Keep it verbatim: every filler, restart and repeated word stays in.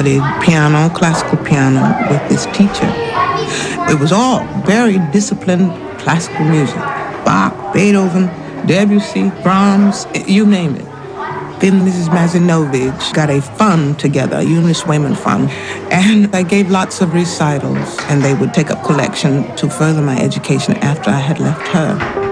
studied piano, classical piano, with this teacher. It was all very disciplined classical music. Bach, Beethoven, Debussy, Brahms, you name it. Then Missus Mazinovich got a fund together, a Eunice Wayman fund, and I gave lots of recitals, and they would take up collection to further my education after I had left her.